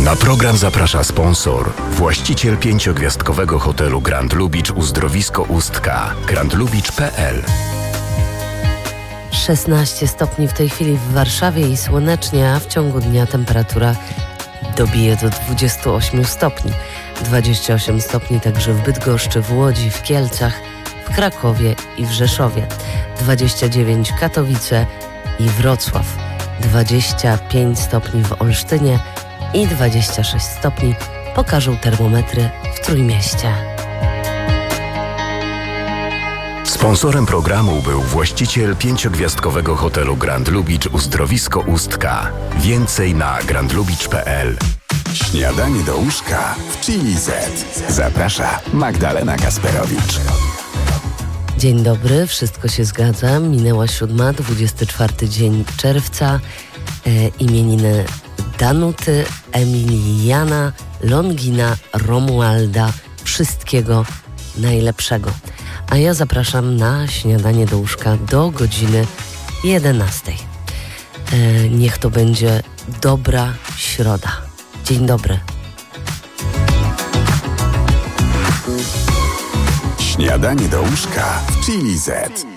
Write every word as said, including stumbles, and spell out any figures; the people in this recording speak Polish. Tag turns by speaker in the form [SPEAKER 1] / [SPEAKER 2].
[SPEAKER 1] Na program zaprasza sponsor, właściciel pięciogwiazdkowego hotelu Grand Lubicz Uzdrowisko Ustka, grand lubicz kropka p l.
[SPEAKER 2] szesnaście stopni w tej chwili w Warszawie i słonecznie, a w ciągu dnia temperatura dobije do dwudziestu ośmiu stopni. dwadzieścia osiem stopni także w Bydgoszczy, w Łodzi, w Kielcach, w Krakowie i w Rzeszowie. dwadzieścia dziewięć Katowice i Wrocław. dwadzieścia pięć stopni w Olsztynie i dwadzieścia sześć stopni pokażą termometry w Trójmieście.
[SPEAKER 1] Sponsorem programu był właściciel pięciogwiazdkowego hotelu Grand Lubicz Uzdrowisko Ustka. Więcej na grand lubicz kropka p l.
[SPEAKER 3] Śniadanie do łóżka w Chili Z. Zaprasza Magdalena Kasperowicz.
[SPEAKER 2] Dzień dobry, wszystko się zgadza. Minęła siódma, dwudziesty czwarty dzień czerwca. E, imieniny Danuty, Emiliana, Longina, Romualda. Wszystkiego najlepszego. A ja zapraszam na śniadanie do łóżka do godziny jedenastej. E, niech to będzie dobra środa. Dzień dobry.
[SPEAKER 3] Śniadanie do łóżka w Chili Z.